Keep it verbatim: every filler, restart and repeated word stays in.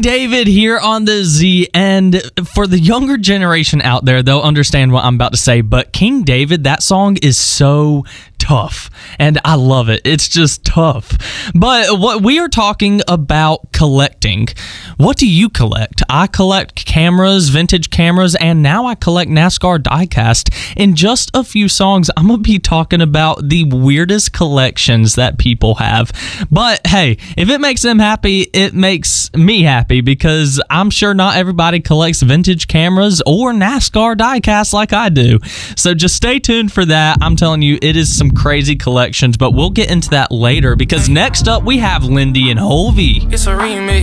David here on the Z, and for the younger generation out there, they'll understand what I'm about to say, but King David, that song is so tough, and I love it. It's just tough. But what we are talking about collecting. What do you collect? I collect cameras, vintage cameras, and now I collect NASCAR diecast. In just a few songs, I'm going to be talking about the weirdest collections that people have. But hey, if it makes them happy, it makes me happy, because I'm sure not everybody collects vintage cameras or NASCAR diecast like I do. So just stay tuned for that. I'm telling you, it is some crazy collections, but we'll get into that later, because next up we have Lindy and Hovey. It's a remix.